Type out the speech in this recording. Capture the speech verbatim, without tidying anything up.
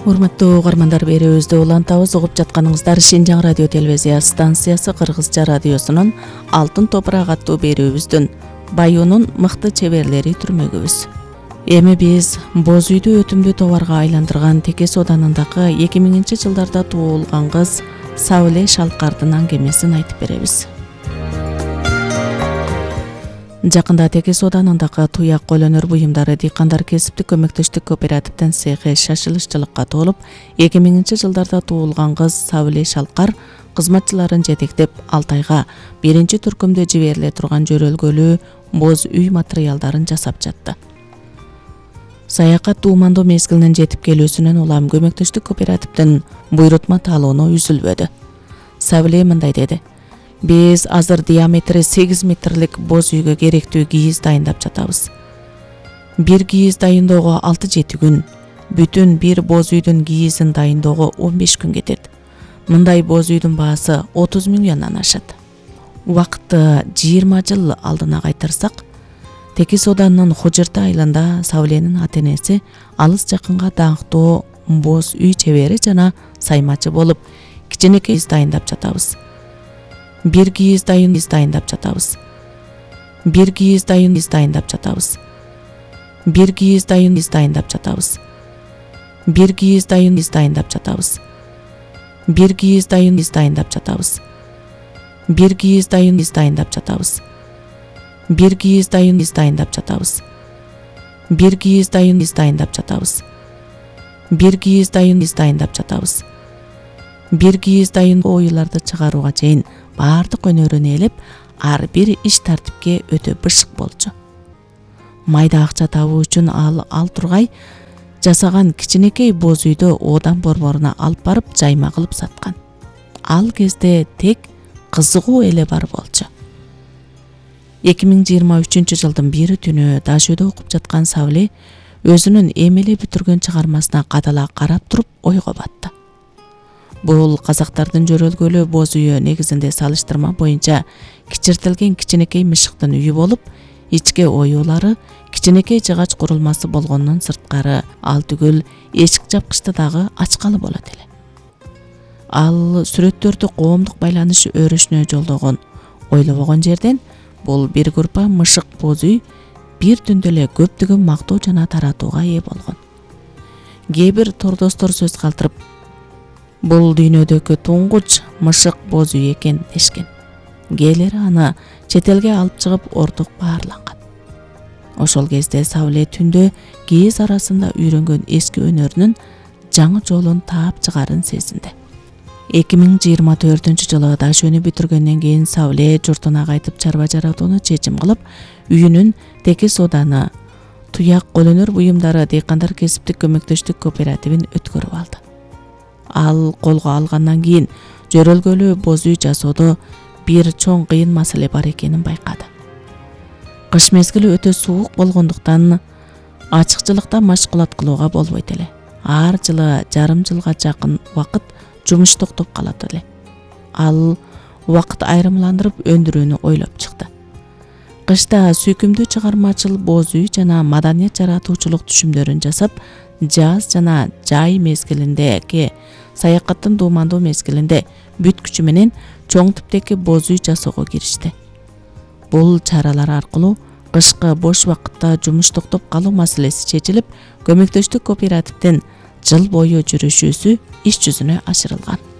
Урматтуу угармандар, берүүбүздү улантабыз. Угуп жатканыңыздар Шинжаң радио телевизия станциясы Кыргызча радиосунун Алтын топурак аттуу берүүбүздүн Баюунун мыкты чеберлери түрмөгүбүз. Эми биз боз үйдү өтүмдүү товарга айландырган Теке Сооданындагы эки миңинчи жылдарда туулган кыз Сабыле Шалкардын аңгемесин айтып беребиз. Жакында Теке Сооданындагы туяк колөнөр буюмдары дыйкандар кесиптик көмөктөштүк кооперативден цехи шашылышчылыкка толуп, эки миңинчи жылдарда туулган кыз Сабыле Шалкар кызматчыларын жетектеп Алтайга биринчи түркүмдө жибериле турган жөрөлгөлүү боз үй материалдарын жасап жатты. Саякат туумандуу мезгилинин жетип келүүсүнөн улам көмөктөштүк кооперативден буйрутма талоону үзүлбөдү. Сабыле мындай деди: Биз азыр диаметри сегиз метрлик боз үйгө керектүү кийиз дайындап жатабыз. Бир кийиз дайындоого алты жети күн, бүтүн бир боз үйдүн кийизин дайындоого он беш күн кетет. Мындай боз үйдүн баасы отуз миллиондон ашат. Убакытты жыйырма жыл алдына кайтарсак, Теке Сооданынын Хожурта айылында Сабыленин ата-энеси алыс жакынга даңктуу боз үй чебери жана саймачы болуп, кичинекей дайындап жатабыз. Бир кийиз дайындап жатабыз. Бир кийиз дайындап жатабыз. Бир кийиз дайындап жатабыз. Бир кийиз дайындап жатабыз. Бир кийиз дайындап жатабыз. Бир кийиз дайындап жатабыз. Бир кийиз дайындап жатабыз. Бир кийиз дайындап жатабыз. Бир кийиз дайындап жатабыз. Бир кийиз дайын оюларды чыгарууга чейин баардык өнөрүн ээлеп, ар бир иш тартипке өтө бышык болчу. Майда акча табуу үчүн ал ал тургай жасаган кичинекей боз үйдө оодан борборуна алып барып жайма кылып саткан. Ал кезде тек кызыгуу эле бар болчу. эки миң жыйырма үчүнчү жылдын бир түнү Даш үйдө окуп жаткан Сабыле өзүнүн эми эле бүтүргөн чыгармасына кадала карап туруп ойго батты. Бул казактардын жөрөлгөлүү боз үйү негизинде салыштырма боюнча кичиртилген кичинекей мышыктын үйү болуп, ичке оюулары кичинекей жыгач курулмасы болгондон сырткары ал түгүл эшик жапкычты дагы ачкалы болот эле. Ал сүрөттөрдү коомдук байланыш өрүшүнө жолдогон, ойлобогон жерден бул бир группа мышык боз үй бир түндө эле көптөгөн мактоо жана таратууга ээ болгон. Кээ бир тордостор сөз калтырып, бул дүйнөдөгү туңгуч мышык боз үй экен дешкен. Кээлери аны чет элге алып чыгып орток баарланган. Ошол кезде Сабыле түндө кийиз арасында үйрөнгөн эски өнөрүнүн жаңы жолун таап чыгарын сезинди. эки миң жыйырма төртүнчү жылы Даш үйүнү бүтүргөндөн кийин Сабыле журтуна кайтып чарба жаратууну чечим кылып, үйүнүн Теке Сооданы туяк колөнөр буюмдары дыйкандар кесиптик көмөктөштүк кооперативин өткөрүп алды. Ал колго алгандан кийин жөрөлгөлүү боз үй жасоодо бир чоң кыйын маселе бар экенин байкады. Кыш мезгили өтө суук болгондуктан ачыкчылыкта машкулат кылууга болбойт эле. Ар жылы жарым жылга жакын убакыт жумуш токтоп калат эле. Ал убакыт айрымландырып өндүрүүнү ойлоп чыкты. Кышта сүйкүмдүү чыгармачыл боз үй жана маданият жаратуучулук түшүмдөрүн жасап, жаз жана жай мезгилиндеги саякаттын дуумандуу мезгилинде бүт күчү менен чоң типтеги боз үй жасоого киришти. Бул чаралар аркылуу кышкы бош убакытта жумуш токтоп калуу маселеси чечилип, көмөктөштүк кооперативдин жыл бою жүрүшүүсү иш жүзүнө ашырылган.